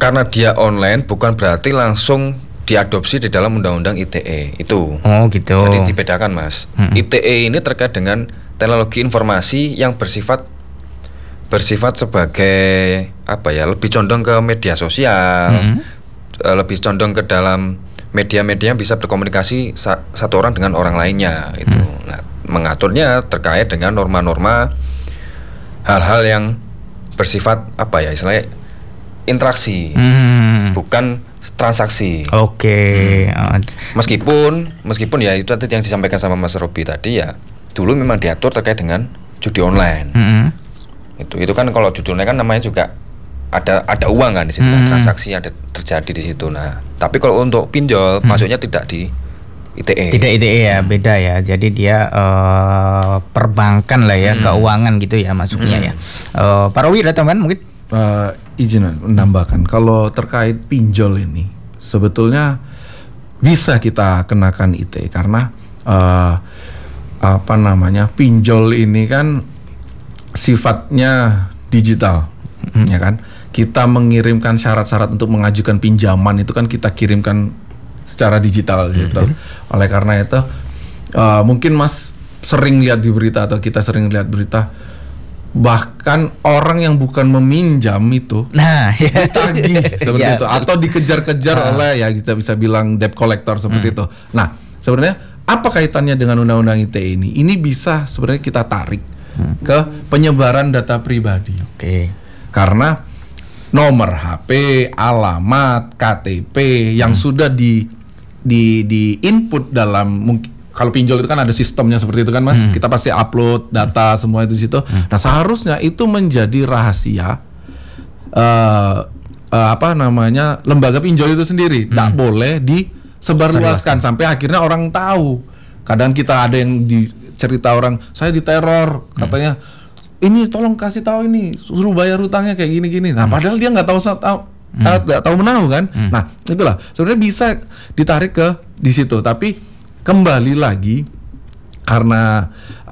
karena dia online bukan berarti langsung diadopsi di dalam undang-undang ITE itu. Oh gitu. Jadi dibedakan Mas. ITE ini terkait dengan teknologi informasi yang bersifat sebagai apa ya, lebih condong ke media sosial, lebih condong ke dalam media-media yang bisa berkomunikasi satu orang dengan orang lainnya itu. Nah, mengaturnya terkait dengan norma-norma hal-hal yang bersifat apa ya, istilahnya interaksi, bukan transaksi. Oke. Meskipun ya itu tadi yang disampaikan sama Mas Robi tadi ya, dulu memang diatur terkait dengan judi online. Itu kan kalau judi online kan namanya juga ada uang kan di situ, transaksi ada terjadi di situ. Nah, tapi kalau untuk pinjol masuknya tidak di ITE. Tidak ITE ya, beda ya. Jadi dia perbankan lah ya, keuangan gitu ya masuknya ya. Pak Rowi ada tambahan mungkin? Izin menambahkan, kalau terkait pinjol ini sebetulnya bisa kita kenakan ITE karena pinjol ini kan sifatnya digital, ya kan? Kita mengirimkan syarat-syarat untuk mengajukan pinjaman itu kan kita kirimkan secara digital gitu. Oleh karena itu mungkin Mas sering lihat di berita atau kita sering lihat berita, bahkan orang yang bukan meminjam itu ditagih seperti itu atau dikejar-kejar oleh, ya kita bisa bilang debt collector seperti itu. Nah, sebenarnya apa kaitannya dengan undang-undang ITE ini? Ini bisa sebenarnya kita tarik ke penyebaran data pribadi. Karena nomor HP, alamat, KTP yang sudah di input dalam, kalau pinjol itu kan ada sistemnya seperti itu kan Mas, kita pasti upload data semua itu di situ. Nah, seharusnya itu menjadi rahasia lembaga pinjol itu sendiri, tak boleh disebarluaskan sampai akhirnya orang tahu. Kadang kita ada yang cerita orang, saya diteror, katanya ini tolong kasih tahu ini, suruh bayar hutangnya kayak gini-gini. Nah, padahal dia nggak tahu menahu kan. Nah, itulah sebenarnya bisa ditarik ke di situ. Tapi kembali lagi karena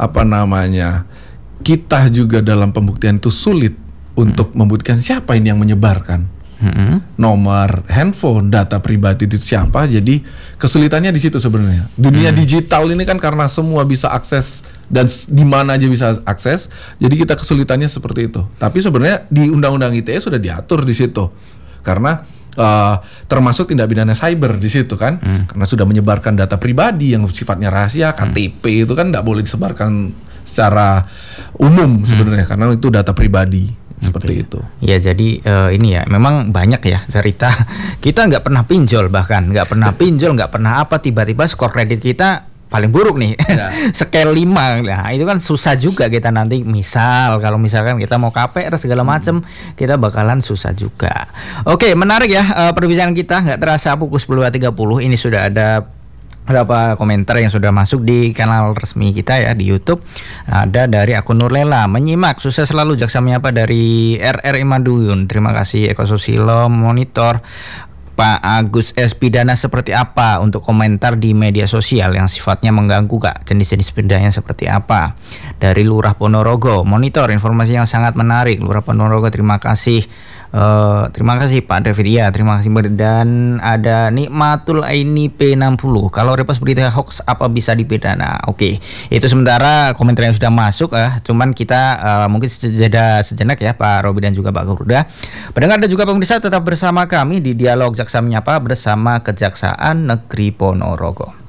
kita juga dalam pembuktian itu sulit untuk membuktikan siapa ini yang menyebarkan. Nomor handphone, data pribadi itu siapa. Jadi kesulitannya di situ sebenarnya. Dunia digital ini kan karena semua bisa akses dan di mana aja bisa akses. Jadi kita kesulitannya seperti itu. Tapi sebenarnya di Undang-Undang ITE sudah diatur di situ. Karena termasuk tindak pidana cyber di situ kan. Karena sudah menyebarkan data pribadi yang sifatnya rahasia, KTP itu kan tidak boleh disebarkan secara umum sebenarnya karena itu data pribadi. Seperti itu. Ya, jadi ini ya memang banyak ya cerita kita nggak pernah pinjol, bahkan nggak pernah pinjol, nggak pernah apa, tiba-tiba skor kredit kita paling buruk nih, scale 5. Nah, itu kan susah juga kita nanti kalau misalkan kita mau KPR segala macam, kita bakalan susah juga. Oke, menarik ya perbincangan kita, nggak terasa pukul 10.30 ini sudah ada berapa komentar yang sudah masuk di kanal resmi kita ya di YouTube. Ada dari akun Nurlela, menyimak, sukses selalu Jaksa Menyapa dari RRI Madiun. Terima kasih Eko Susilo Monitor. Pak Agus S. Pidana seperti apa untuk komentar di media sosial yang sifatnya mengganggu Kak? Jenis-jenis pidana seperti apa? Dari Lurah Ponorogo, Monitor, informasi yang sangat menarik. Lurah Ponorogo, terima kasih. Terima kasih Pak David, ya terima kasih. Dan ada Nikmatul Aini P60, kalau repost berita hoax apa bisa dipidana? Oke, itu sementara komentar yang sudah masuk. Cuman kita mungkin sejenak ya Pak Robi dan juga Pak Garuda. Pendengar dan juga pemirsa, tetap bersama kami di Dialog Jaksa Menyapa bersama Kejaksaan Negeri Ponorogo.